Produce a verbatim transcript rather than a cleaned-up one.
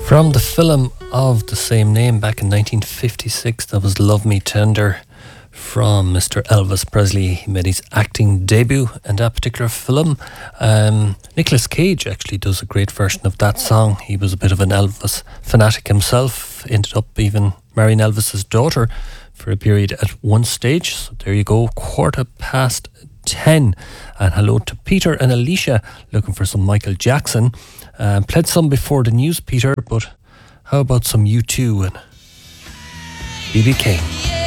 From the film of the same name back in nineteen fifty-six, that was Love Me Tender from Mister Elvis Presley. He made his acting debut in that particular film. Um, Nicolas Cage actually does a great version of that song. He was a bit of an Elvis fanatic himself, ended up even marrying Elvis's daughter for a period at one stage. So there you go, quarter past ten. And hello to Peter and Alicia, looking for some Michael Jackson. Um, played some before the news, Peter, but how about some U two and B B King?